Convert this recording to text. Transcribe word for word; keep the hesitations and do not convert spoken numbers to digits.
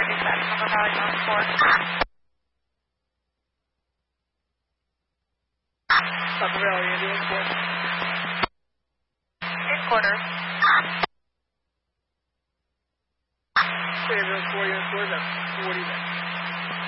Dispatch, Silver Valley North four. Silver Valley Ambulance one. Headquarters. Ambulance four, unit four, that's forty minutes.